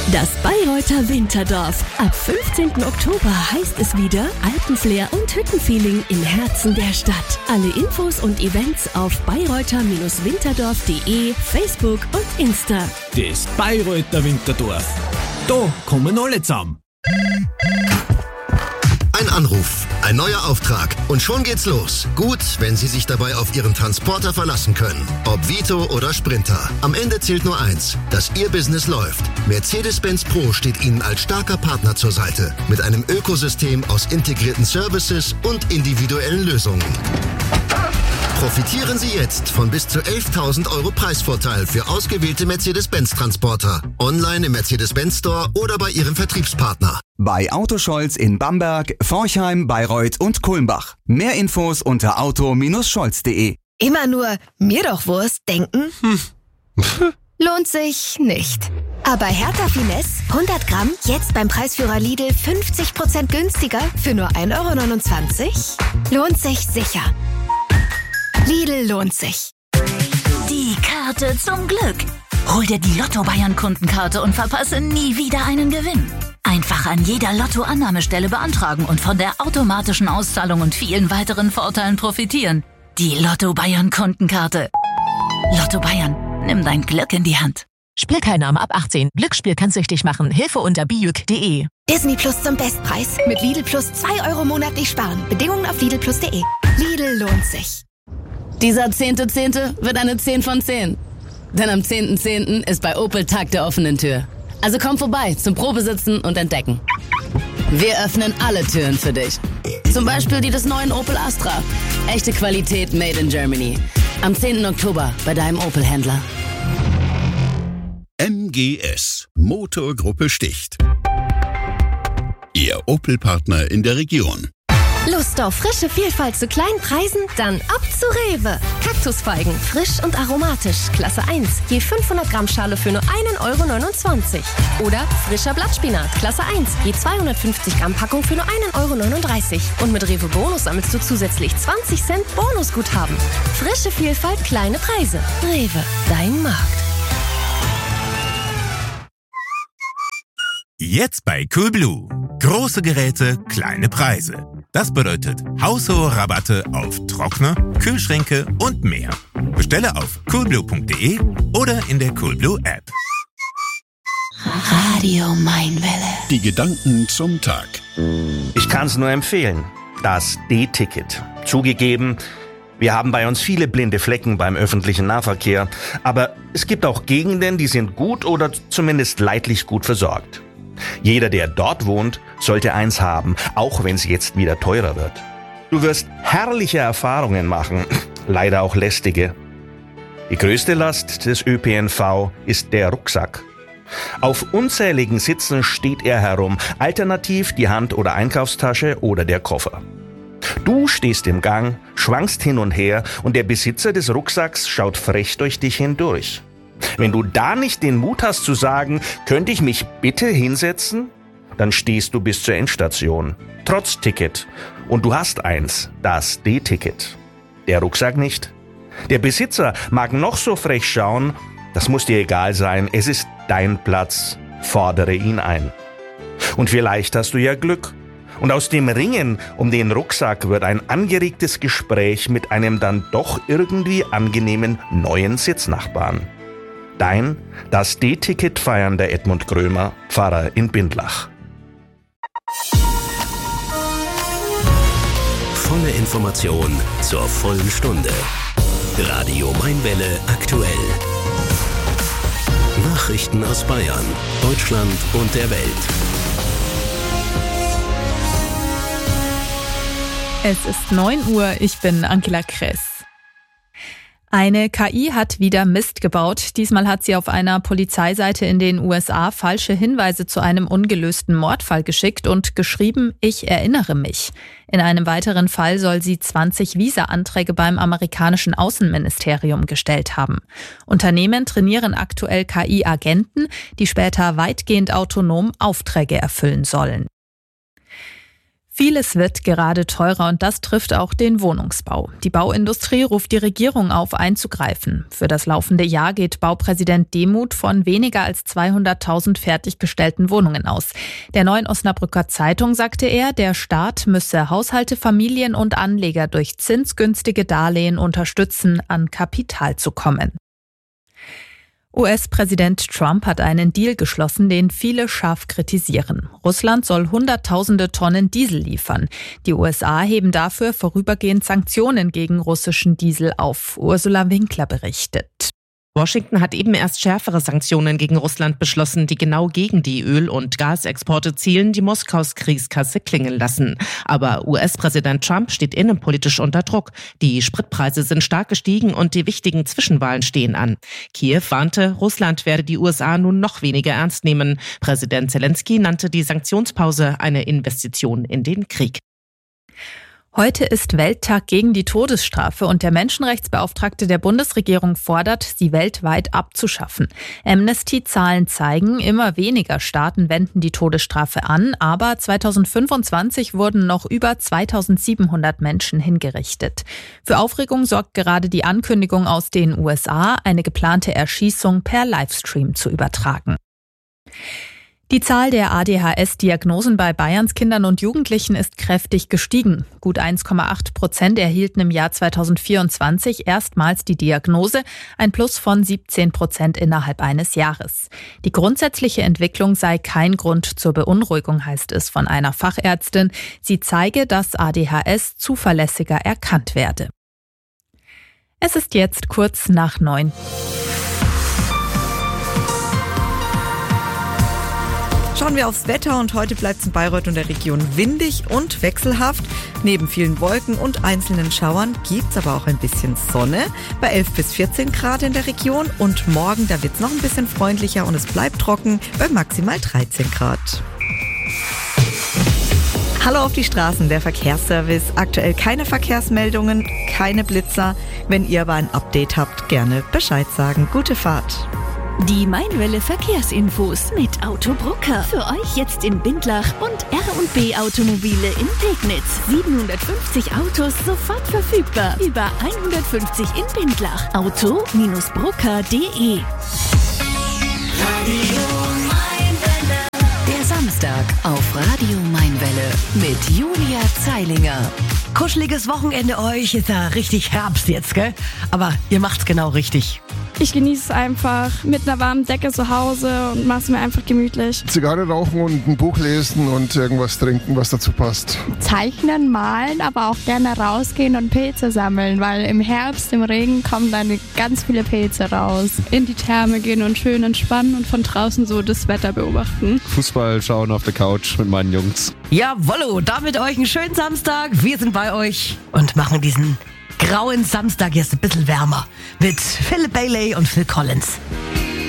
Das Bayreuther Winterdorf. Ab 15. Oktober heißt es wieder Alpenflair und Hüttenfeeling im Herzen der Stadt. Alle Infos und Events auf bayreuther-winterdorf.de, Facebook und Insta. Das Bayreuther Winterdorf. Da kommen alle zusammen. Ein Anruf, ein neuer Auftrag und schon geht's los. Gut, wenn Sie sich dabei auf Ihren Transporter verlassen können. Ob Vito oder Sprinter. Am Ende zählt nur eins, dass Ihr Business läuft. Mercedes-Benz Pro steht Ihnen als starker Partner zur Seite. Mit einem Ökosystem aus integrierten Services und individuellen Lösungen. Profitieren Sie jetzt von bis zu 11.000 € Preisvorteil für ausgewählte Mercedes-Benz-Transporter. Online im Mercedes-Benz Store oder bei Ihrem Vertriebspartner. Bei Autoscholz in Bamberg, Forchheim, Bayreuth und Kulmbach. Mehr Infos unter auto-scholz.de. Immer nur mir doch Wurst denken? Lohnt sich nicht. Aber Hertha Finesse, 100 Gramm, jetzt beim Preisführer Lidl 50% günstiger für nur 1,29 €? Lohnt sich sicher. Lidl lohnt sich. Die Karte zum Glück. Hol dir die Lotto Bayern Kundenkarte und verpasse nie wieder einen Gewinn. Einfach an jeder Lotto-Annahmestelle beantragen und von der automatischen Auszahlung und vielen weiteren Vorteilen profitieren. Die Lotto Bayern Kundenkarte. Lotto Bayern, nimm dein Glück in die Hand. Spielteilnahme ab 18. Glücksspiel kann süchtig machen. Hilfe unter bijuk.de. Disney Plus zum Bestpreis. Mit Lidl Plus 2 € monatlich sparen. Bedingungen auf lidlplus.de. Lidl lohnt sich. Dieser 10.10. wird eine 10 von 10. Denn am 10.10. ist bei Opel Tag der offenen Tür. Also komm vorbei zum Probesitzen und Entdecken. Wir öffnen alle Türen für dich. Zum Beispiel die des neuen Opel Astra. Echte Qualität made in Germany. Am 10. Oktober bei deinem Opel-Händler. MGS. Motorgruppe Sticht. Ihr Opel-Partner in der Region. Lust auf frische Vielfalt zu kleinen Preisen? Dann ab zu Rewe. Kaktusfeigen, frisch und aromatisch, Klasse 1, je 500 Gramm Schale für nur 1,29 €. Oder frischer Blattspinat, Klasse 1, je 250 Gramm Packung für nur 1,39 €. Und mit Rewe Bonus sammelst du zusätzlich 20 Cent Bonusguthaben. Frische Vielfalt, kleine Preise. Rewe, dein Markt. Jetzt bei Coolblue. Große Geräte, kleine Preise. Das bedeutet haushohe Rabatte auf Trockner, Kühlschränke und mehr. Bestelle auf coolblue.de oder in der Coolblue App. Radio Mainwelle. Die Gedanken zum Tag. Ich kann es nur empfehlen. Das D-Ticket. Zugegeben, wir haben bei uns viele blinde Flecken beim öffentlichen Nahverkehr. Aber es gibt auch Gegenden, die sind gut oder zumindest leidlich gut versorgt. Jeder, der dort wohnt, sollte eins haben, auch wenn es jetzt wieder teurer wird. Du wirst herrliche Erfahrungen machen, leider auch lästige. Die größte Last des ÖPNV ist der Rucksack. Auf unzähligen Sitzen steht er herum, alternativ die Hand- oder Einkaufstasche oder der Koffer. Du stehst im Gang, schwankst hin und her und der Besitzer des Rucksacks schaut frech durch dich hindurch. Wenn du da nicht den Mut hast zu sagen, könnte ich mich bitte hinsetzen? Dann stehst du bis zur Endstation, trotz Ticket. Und du hast eins, das D-Ticket. Der Rucksack nicht. Der Besitzer mag noch so frech schauen, das muss dir egal sein, es ist dein Platz, fordere ihn ein. Und vielleicht hast du ja Glück. Und aus dem Ringen um den Rucksack wird ein angeregtes Gespräch mit einem dann doch irgendwie angenehmen neuen Sitznachbarn. Das D-Ticket feiernder Edmund Grömer, Pfarrer in Bindlach. Volle Information zur vollen Stunde. Radio Mainwelle aktuell. Nachrichten aus Bayern, Deutschland und der Welt. Es ist 9 Uhr, ich bin Angela Kress. Eine KI hat wieder Mist gebaut. Diesmal hat sie auf einer Polizeiseite in den USA falsche Hinweise zu einem ungelösten Mordfall geschickt und geschrieben, ich erinnere mich. In einem weiteren Fall soll sie 20 Visa-Anträge beim amerikanischen Außenministerium gestellt haben. Unternehmen trainieren aktuell KI-Agenten, die später weitgehend autonom Aufträge erfüllen sollen. Vieles wird gerade teurer und das trifft auch den Wohnungsbau. Die Bauindustrie ruft die Regierung auf, einzugreifen. Für das laufende Jahr geht Baupräsident Demuth von weniger als 200.000 fertiggestellten Wohnungen aus. Der Neuen Osnabrücker Zeitung sagte er, der Staat müsse Haushalte, Familien und Anleger durch zinsgünstige Darlehen unterstützen, an Kapital zu kommen. US-Präsident Trump hat einen Deal geschlossen, den viele scharf kritisieren. Russland soll Hunderttausende Tonnen Diesel liefern. Die USA heben dafür vorübergehend Sanktionen gegen russischen Diesel auf. Ursula Winkler berichtet. Washington hat eben erst schärfere Sanktionen gegen Russland beschlossen, die genau gegen die Öl- und Gasexporte zielen, die Moskaus Kriegskasse klingeln lassen. Aber US-Präsident Trump steht innenpolitisch unter Druck. Die Spritpreise sind stark gestiegen und die wichtigen Zwischenwahlen stehen an. Kiew warnte, Russland werde die USA nun noch weniger ernst nehmen. Präsident Zelensky nannte die Sanktionspause eine Investition in den Krieg. Heute ist Welttag gegen die Todesstrafe und der Menschenrechtsbeauftragte der Bundesregierung fordert, sie weltweit abzuschaffen. Amnesty-Zahlen zeigen, immer weniger Staaten wenden die Todesstrafe an, aber 2025 wurden noch über 2700 Menschen hingerichtet. Für Aufregung sorgt gerade die Ankündigung aus den USA, eine geplante Erschießung per Livestream zu übertragen. Die Zahl der ADHS-Diagnosen bei Bayerns Kindern und Jugendlichen ist kräftig gestiegen. Gut 1,8% erhielten im Jahr 2024 erstmals die Diagnose, ein Plus von 17% innerhalb eines Jahres. Die grundsätzliche Entwicklung sei kein Grund zur Beunruhigung, heißt es von einer Fachärztin. Sie zeige, dass ADHS zuverlässiger erkannt werde. Es ist jetzt kurz nach 9. Schauen wir aufs Wetter und heute bleibt es in Bayreuth und der Region windig und wechselhaft. Neben vielen Wolken und einzelnen Schauern gibt es aber auch ein bisschen Sonne bei 11 bis 14 Grad in der Region und morgen, da wird es noch ein bisschen freundlicher und es bleibt trocken bei maximal 13 Grad. Hallo auf die Straßen, der Verkehrsservice. Aktuell keine Verkehrsmeldungen, keine Blitzer. Wenn ihr aber ein Update habt, gerne Bescheid sagen. Gute Fahrt. Die Mainwelle Verkehrsinfos mit Autobrucker. Für euch jetzt in Bindlach und R&B Automobile in Pegnitz. 750 Autos sofort verfügbar. Über 150 in Bindlach. Auto-brucker.de. Der Samstag auf Radio Mainwelle mit Julia Zeilinger. Kuscheliges Wochenende euch. Ist ja richtig Herbst jetzt, gell? Aber ihr macht's genau richtig. Ich genieße es einfach mit einer warmen Decke zu Hause und mache es mir einfach gemütlich. Zigarre rauchen und ein Buch lesen und irgendwas trinken, was dazu passt. Zeichnen, malen, aber auch gerne rausgehen und Pilze sammeln, weil im Herbst, im Regen kommen dann ganz viele Pilze raus. In die Therme gehen und schön entspannen und von draußen so das Wetter beobachten. Fußball schauen auf der Couch mit meinen Jungs. Jawollo, damit euch einen schönen Samstag. Wir sind bei euch und machen diesen grauen Samstag jetzt ein bisschen wärmer mit Philip Bailey und Phil Collins.